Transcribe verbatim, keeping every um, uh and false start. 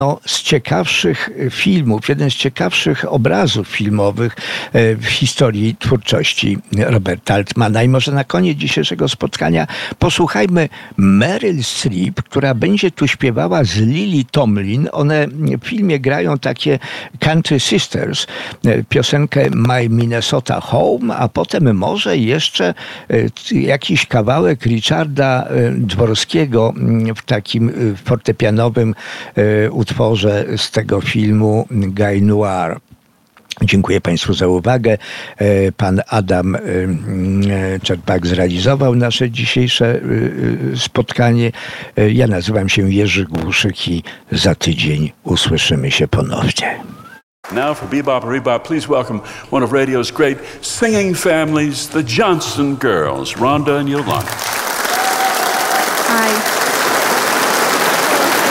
No, z ciekawszych filmów, jeden z ciekawszych obrazów filmowych w historii twórczości Roberta Altmana. I może na koniec dzisiejszego spotkania posłuchajmy Meryl Streep, która będzie tu śpiewała z Lily Tomlin. One w filmie grają takie Country Sisters, piosenkę My Minnesota Home, a potem może jeszcze jakiś kawałek Richarda Dworskiego w takim fortepianowym utworze z tego filmu Guy Noir. Dziękuję Państwu za uwagę. Pan Adam Czerpak zrealizował nasze dzisiejsze spotkanie. Ja nazywam się Jerzy Głuszyk i za tydzień usłyszymy się ponownie. Now for Bebop Rebop, please welcome one of radio's great singing families, the Johnson Girls, Rhonda and Yolanda.